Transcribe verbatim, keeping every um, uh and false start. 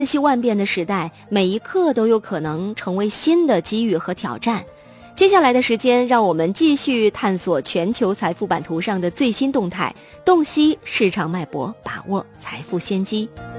瞬息万变的时代，每一刻都有可能成为新的机遇和挑战。接下来的时间，让我们继续探索全球财富版图上的最新动态，洞悉市场脉搏，把握财富先机。